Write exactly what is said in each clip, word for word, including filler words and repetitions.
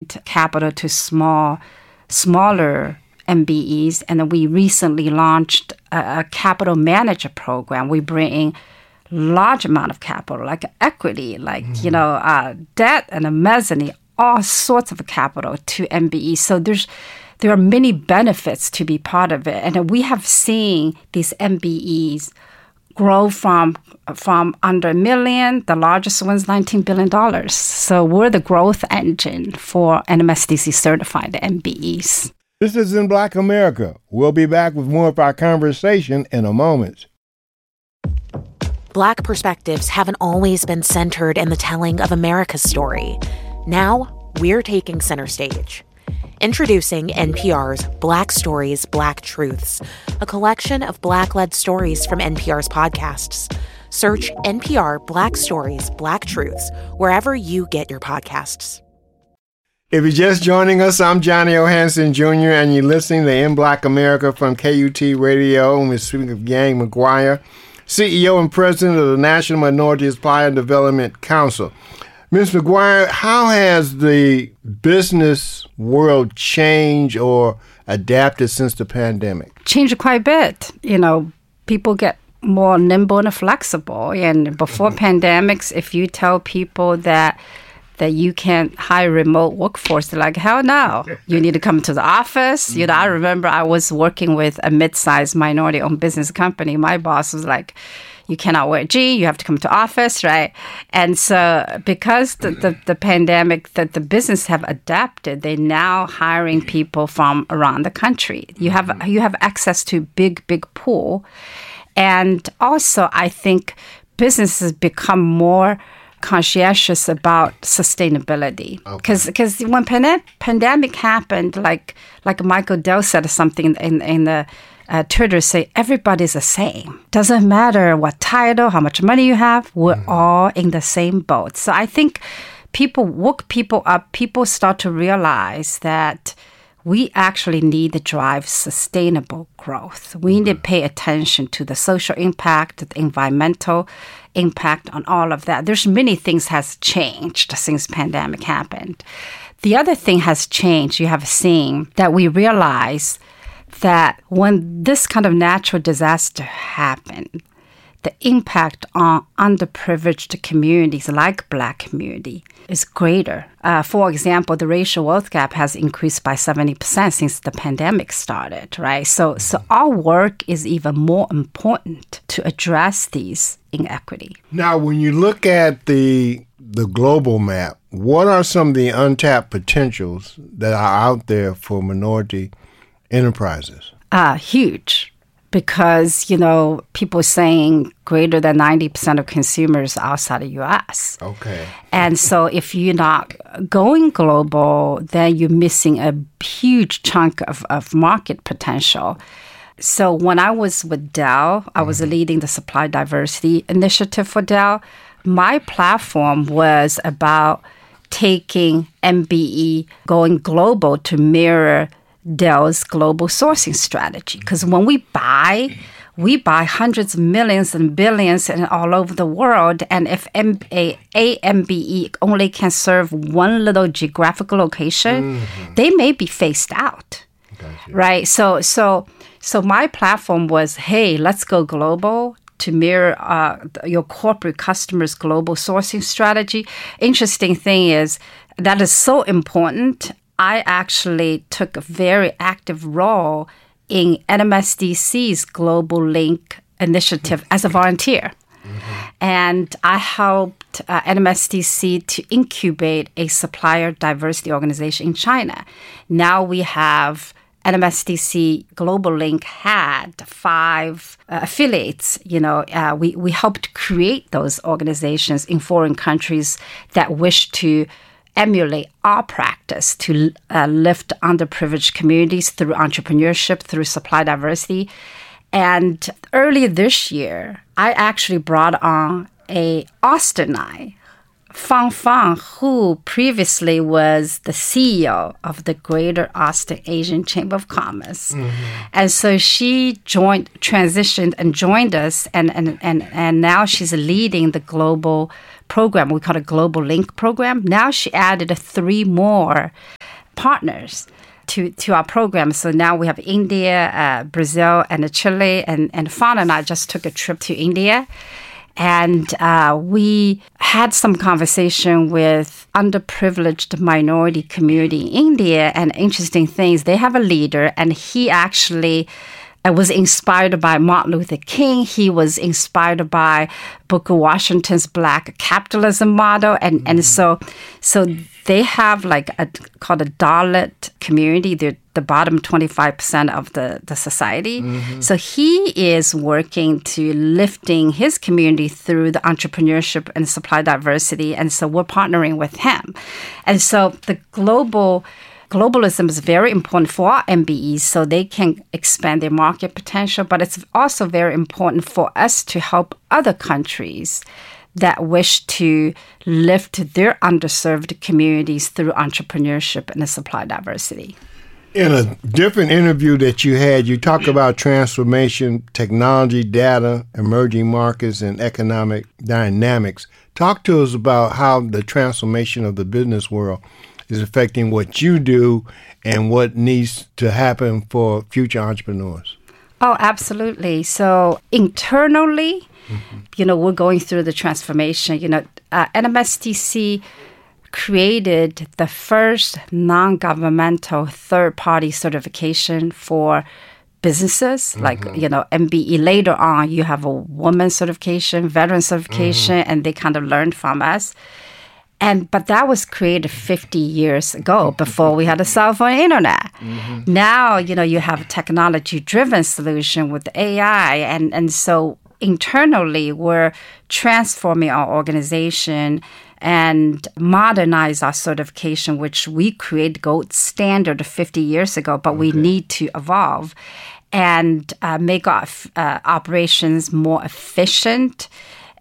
provide capital to small, smaller M B Es. And then we recently launched a, a capital manager program. We bring in large amount of capital, like equity, like, mm-hmm. you know, uh, debt and a mezzanine, all sorts of capital to M B Es. So there's there are many benefits to be part of it. And we have seen these M B Es grow from from under a million, the largest one's nineteen billion dollars. So we're the growth engine for N M S D C certified M B Es. This is In Black America. We'll be back with more of our conversation in a moment. Black perspectives haven't always been centered in the telling of America's story. Now, we're taking center stage. Introducing N P R's Black Stories, Black Truths, a collection of Black-led stories from N P R's podcasts. Search N P R Black Stories, Black Truths wherever you get your podcasts. If you're just joining us, I'm Johnny O. Hanson Junior, and you're listening to In Black America from K U T Radio. And we're speaking of Yang McGuire, C E O and President of the National Minority Supply and Development Council. Miz McGuire, how has the business world changed or adapted since the pandemic? Changed quite a bit. You know, people get more nimble and flexible. And before mm-hmm. pandemics, if you tell people that that you can't hire remote workforce, they're like, hell no. You need to come to the office. Mm-hmm. You know, I remember I was working with a mid-sized minority-owned business company. My boss was like, you cannot wear a jean, you have to come to office, right? And so because the, the, the pandemic, that the business have adapted, they're now hiring people from around the country. You have you have access to big, big pool. And also, I think businesses become more conscientious about sustainability. Because okay. because when pan- pandemic happened, like like Michael Dell said something in, in the Uh, Twitter, say everybody's the same. Doesn't matter what title, how much money you have, we're mm-hmm. all in the same boat. So I think people woke people up, people start to realize that we actually need to drive sustainable growth. We mm-hmm. need to pay attention to the social impact, the environmental impact on all of that. There's many things has changed since pandemic happened. The other thing has changed, you have seen, that we realize that when this kind of natural disaster happened, the impact on underprivileged communities like Black community is greater. Uh, for example, the racial wealth gap has increased by seventy percent since the pandemic started, right? So, so our work is even more important to address these inequity. Now, when you look at the the global map, what are some of the untapped potentials that are out there for minority enterprises? Uh, huge. Because, you know, people saying greater than ninety percent of consumers outside the U S. Okay. And so if you're not going global, then you're missing a huge chunk of, of market potential. So when I was with Dell, I was mm-hmm. leading the supply diversity initiative for Dell. My platform was about taking M B E, going global to mirror Dell's global sourcing strategy. Because when we buy, we buy hundreds of millions and billions and all over the world. And if M- a, a M B E only can serve one little geographical location, mm-hmm. they may be phased out. Gotcha. Right? So, so, so my platform was, hey, let's go global to mirror uh, your corporate customers' global sourcing strategy. Interesting thing is that is so important. I actually took a very active role in N M S D C's Global Link initiative as a volunteer. Mm-hmm. And I helped uh, N M S D C to incubate a supplier diversity organization in China. Now we have N M S D C Global Link had five uh, affiliates. You know, uh, we, we helped create those organizations in foreign countries that wish to emulate our practice to uh, lift underprivileged communities through entrepreneurship, through supply diversity. And earlier this year, I actually brought on a Austinite, Fang Fang, who previously was the C E O of the Greater Austin Asian Chamber of Commerce. Mm-hmm. And so she joined, transitioned and joined us, and, and, and, and now she's leading the global program. We call it Global Link program. Now she added three more partners to, to our program. So now we have India, uh, Brazil, and Chile. And, and Fawn and I just took a trip to India. And uh, we had some conversation with underprivileged minority community in India. And interesting things, they have a leader, and he actually uh, was inspired by Martin Luther King. He was inspired by Booker Washington's Black capitalism model. And, mm-hmm. and so so they have like a called a Dalit community. They're the bottom twenty-five percent of the, the society. Mm-hmm. So he is working to lifting his community through the entrepreneurship and supply diversity. And so we're partnering with him. And so the global globalism is very important for our M B Es so they can expand their market potential. But it's also very important for us to help other countries that wish to lift their underserved communities through entrepreneurship and the supply diversity. In a different interview that you had, you talk about transformation, technology, data, emerging markets, and economic dynamics. Talk to us about how the transformation of the business world is affecting what you do and what needs to happen for future entrepreneurs. Oh, absolutely. So internally, mm-hmm. you know, we're going through the transformation. You know, uh, N M S T C created the first non-governmental third-party certification for businesses. Mm-hmm. Like, you know, M B E. Later on, you have a woman certification, veteran certification, mm-hmm. and they kind of learned from us. And but that was created fifty years ago, before we had a cell phone internet. Mm-hmm. Now, you know, you have a technology-driven solution with A I. And, and so internally, we're transforming our organization and modernize our certification, which we created gold standard fifty years ago, but okay. we need to evolve and uh, make our uh, operations more efficient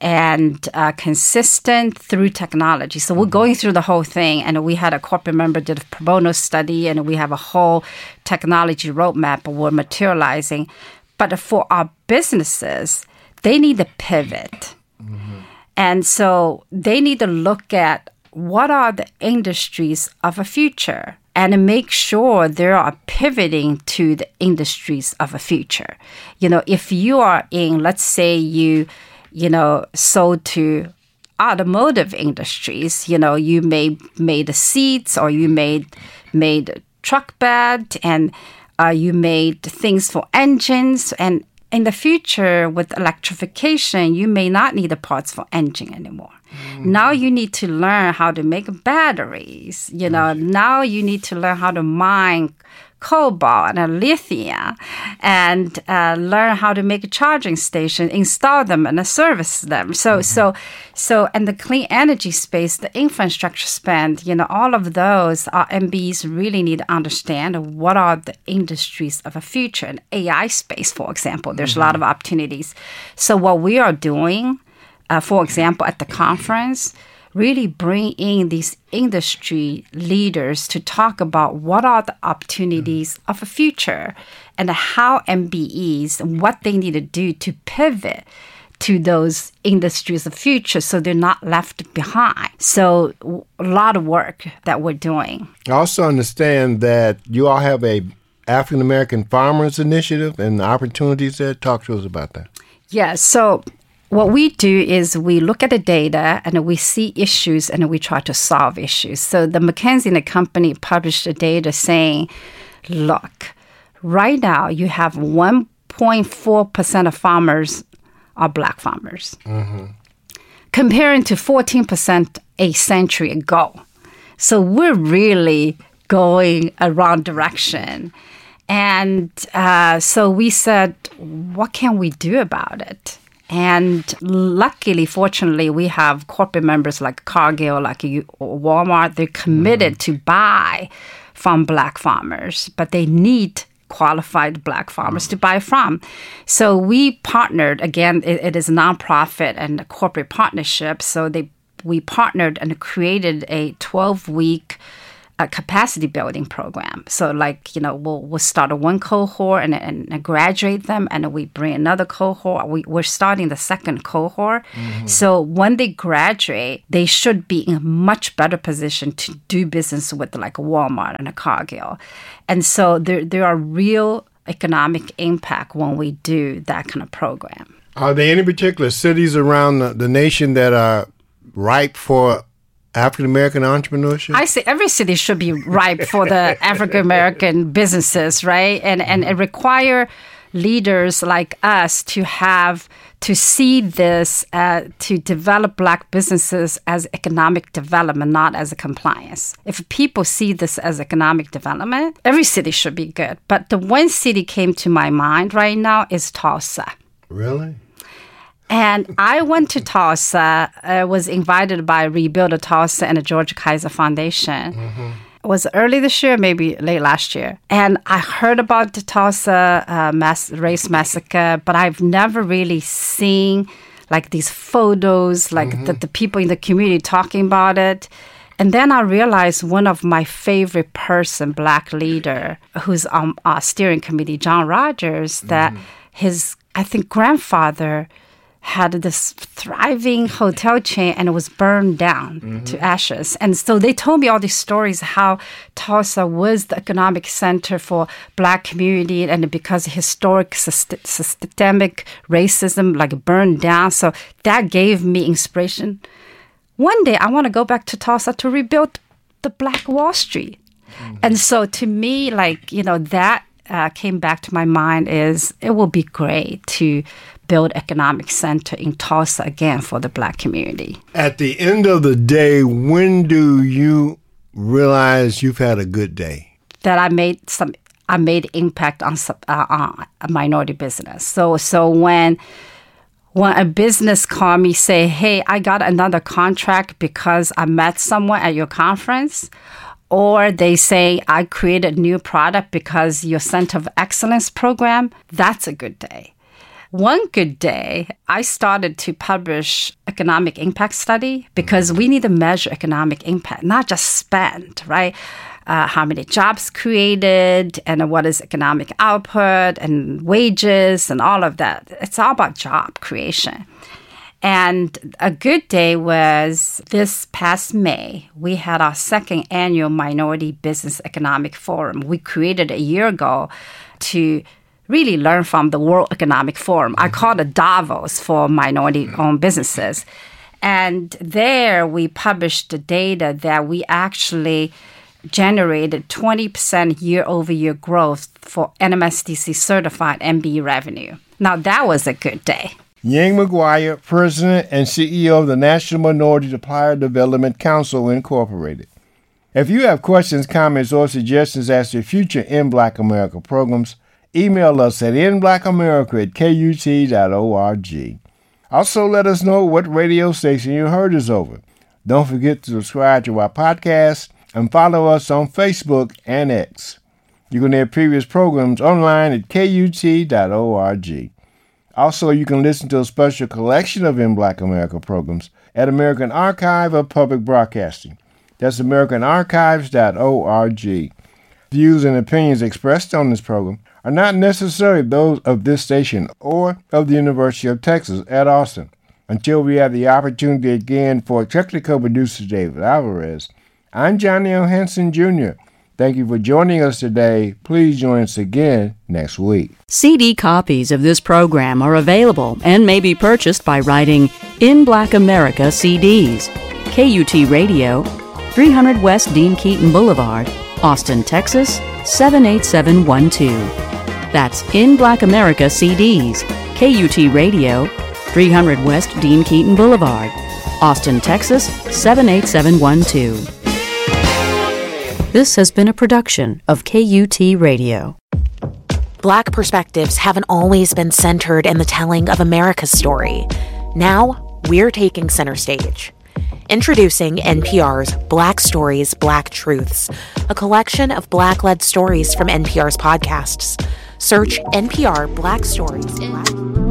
and uh, consistent through technology. So we're going through the whole thing, and we had a corporate member did a pro bono study, and we have a whole technology roadmap we're materializing. But for our businesses, they need to pivot. Mm-hmm. And so they need to look at what are the industries of the future and make sure they are pivoting to the industries of the future. You know, if you are in, let's say you you know, sold to automotive industries, you know, you may made the seats or you made made truck bed and uh, you made things for engines. And in the future with electrification, you may not need the parts for engine anymore. Mm-hmm. Now you need to learn how to make batteries. You know, mm-hmm. now you need to learn how to mine cobalt and lithium and uh, learn how to make a charging station, install them and service them. So, mm-hmm. so, so, and the clean energy space, the infrastructure spend, you know, all of those, our M B Es really need to understand what are the industries of the future. And A I space, for example, there's mm-hmm. a lot of opportunities. So what we are doing, uh, for example, at the conference, really bring in these industry leaders to talk about what are the opportunities of the future and how M B Es, what they need to do to pivot to those industries of the future so they're not left behind. So a lot of work that we're doing. I also understand that you all have a African American Farmers Initiative and the opportunities there. Talk to us about that. Yeah, so what we do is we look at the data and we see issues and we try to solve issues. So the McKinsey and the company published the data saying, look, right now you have one point four percent of farmers are Black farmers, mm-hmm. comparing to fourteen percent a century ago. So we're really going a wrong direction. And uh, so we said, what can we do about it? And luckily, fortunately, we have corporate members like Cargill, like Walmart. They're committed mm-hmm. to buy from Black farmers, but they need qualified Black farmers mm-hmm. to buy from. So we partnered, again, it, it is a nonprofit and a corporate partnership. So they we partnered and created a twelve-week a capacity building program. So like, you know, we'll, we'll start a one cohort and, and, and graduate them, and then we bring another cohort. We, we're starting the second cohort. Mm-hmm. So when they graduate, they should be in a much better position to do business with like a Walmart and a Cargill. And so there, there are real economic impact when we do that kind of program. Are there any particular cities around the, the nation that are ripe for African-American entrepreneurship? I say every city should be ripe for the African-American businesses, right? And and it require leaders like us to have, to see this, uh, to develop Black businesses as economic development, not as a compliance. If people see this as economic development, every city should be good. But the one city came to my mind right now is Tulsa. Really? And I went to Tulsa, uh, was invited by Rebuild a Tulsa and the George Kaiser Foundation. Mm-hmm. It was early this year, maybe late last year. And I heard about the Tulsa uh, mass, race massacre, but I've never really seen like these photos, like mm-hmm. the, the people in the community talking about it. And then I realized one of my favorite person, Black leader, who's on our steering committee, John Rogers, that mm-hmm. his, I think, grandfather had this thriving hotel chain and it was burned down mm-hmm. to ashes. And so they told me all these stories how Tulsa was the economic center for Black community, and because historic syst- systemic racism like burned down. So that gave me inspiration. One day I want to go back to Tulsa to rebuild the Black Wall Street. Mm-hmm. And so to me, like, you know, that uh, came back to my mind is it will be great to build economic center in Tulsa again for the Black community. At the end of the day, when do you realize you've had a good day? That I made some, I made impact on, uh, on a minority business. So, so when when a business call me, say, "Hey, I got another contract because I met someone at your conference," or they say, "I created a new product because your Center of Excellence program," that's a good day. One good day, I started to publish economic impact study because we need to measure economic impact, not just spend, right? Uh, how many jobs created and what is economic output and wages and all of that. It's all about job creation. And a good day was this past May. We had our second annual Minority Business Economic Forum. We created a year ago to really learn from the World Economic Forum. I call it Davos for minority-owned businesses. And there we published the data that we actually generated twenty percent year-over-year growth for N M S D C certified M B E revenue. Now, that was a good day. Yang McGuire, President and C E O of the National Minority Supplier Development Council, Incorporated. If you have questions, comments, or suggestions as to future In Black America programs, email us at in black america at k u t dot org. Also, let us know what radio station you heard us over. Don't forget to subscribe to our podcast and follow us on Facebook and X. You can hear previous programs online at k u t dot org. Also, you can listen to a special collection of In Black America programs at American Archive of Public Broadcasting. That's american archives dot org. Views and opinions expressed on this program are not necessarily those of this station or of the University of Texas at Austin. Until we have the opportunity again for technical producer David Alvarez, I'm Johnny O. Hanson, Junior Thank you for joining us today. Please join us again next week. C D copies of this program are available and may be purchased by writing In Black America C Ds, K U T Radio, three hundred West Dean Keaton Boulevard, Austin, Texas, seven eight seven one two. That's In Black America C Ds, K U T Radio, three hundred West Dean Keaton Boulevard, Austin, Texas, seven eight seven one two. This has been a production of K U T Radio. Black perspectives haven't always been centered in the telling of America's story. Now, we're taking center stage. Introducing N P R's Black Stories, Black Truths, a collection of Black-led stories from N P R's podcasts. Search N P R Black Stories. Black